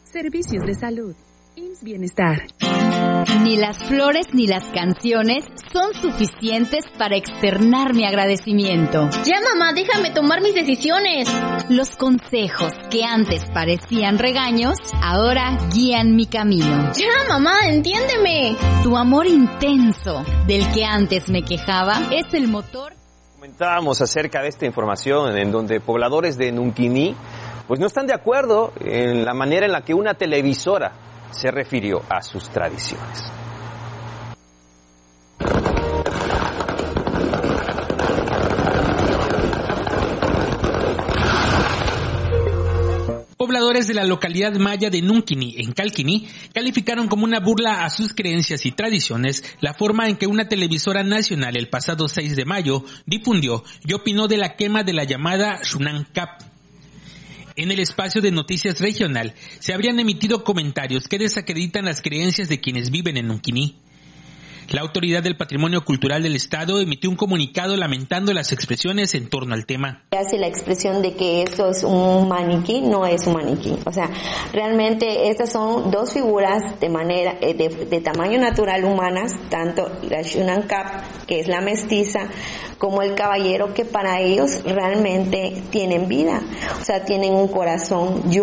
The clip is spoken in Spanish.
Servicios de salud. IMSS Bienestar. Ni las flores ni las canciones son suficientes para externar mi agradecimiento. Ya, mamá, déjame tomar mis decisiones. Los consejos que antes parecían regaños, ahora guían mi camino. Ya, mamá, entiéndeme. Tu amor intenso, del que antes me quejaba, es el motor. Comentábamos acerca de esta información en donde pobladores de Nunquini pues no están de acuerdo en la manera en la que una televisora se refirió a sus tradiciones. Pobladores de la localidad maya de Nunquini, en Calquini, calificaron como una burla a sus creencias y tradiciones la forma en que una televisora nacional el pasado 6 de mayo difundió y opinó de la quema de la llamada Xunancap. En el espacio de noticias regional se habrían emitido comentarios que desacreditan las creencias de quienes viven en Nunquini. La Autoridad del Patrimonio Cultural del Estado emitió un comunicado lamentando las expresiones en torno al tema. Hace la expresión de que esto es un maniquí, no es un maniquí. O sea, realmente estas son dos figuras de tamaño natural humanas, tanto la Xunancap, que es la mestiza, como el caballero, que para ellos realmente tienen vida. O sea, tienen un corazón y